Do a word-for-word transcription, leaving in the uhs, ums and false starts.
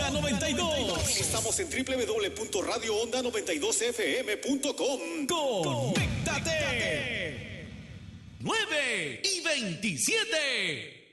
Onda noventa y dos. Estamos en doble u doble u doble u punto radio onda noventa y dos f m punto com. ¡Conéctate! nueve y veintisiete.